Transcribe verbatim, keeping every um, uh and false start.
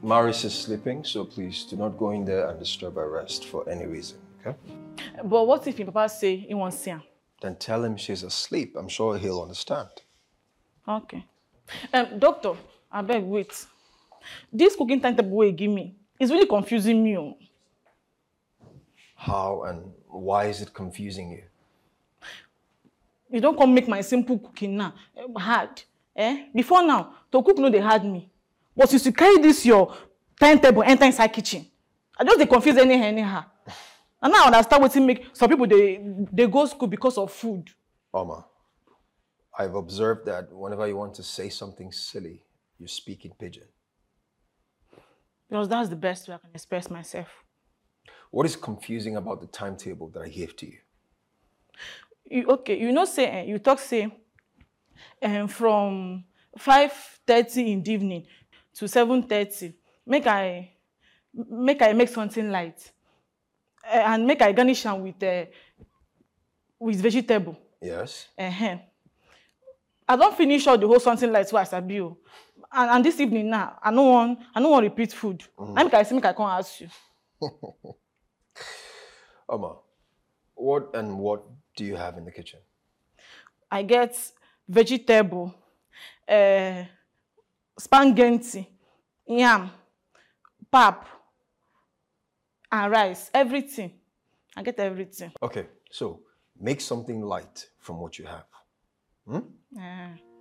Maris is sleeping, so please do not go in there and disturb her rest for any reason, okay? But what if your papa say he wants to see her? Then tell him she's asleep. I'm sure he'll understand. Okay. Um, doctor, I beg, wait. This cooking timetable way you give me is really confusing me. How and why is it confusing you? You don't come make my simple cooking now hard. Eh? Before now, to cook no they had me. But since you carry this your timetable enter inside kitchen, I just they confuse anyhow anyhow. And now I understand what make some people they they go school because of food. Oma, I've observed that whenever you want to say something silly, you speak in pidgin. Because that's the best way I can express myself. What is confusing about the timetable that I gave to you? You, okay, you know, say uh, you talk say um, from five thirty in the evening to seven thirty. Make I make I make something light, uh, and make I garnish am with uh, with vegetable. Yes. Uh-huh. I don't finish all the whole something light so I sabi o. And, and this evening now, I no want I no want repeat food. Mm. I make I say make I come ask you. Oma, what and what do you have in the kitchen? I get vegetable, uh, spaghetti, yam, pap, and rice. Everything. I get everything. Okay, so make something light from what you have. Hmm? Uh.